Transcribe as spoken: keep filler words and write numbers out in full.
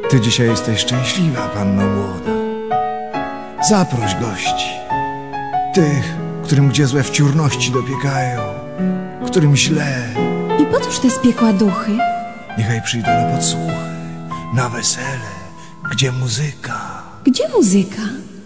Ty dzisiaj jesteś szczęśliwa, panno młoda. Zaproś gości, tych, którym gdzie złe wciórności dopiekają, którym źle. I po cóż te z piekła duchy? Niechaj przyjdą na podsłuchy, na wesele, gdzie muzyka. Gdzie muzyka?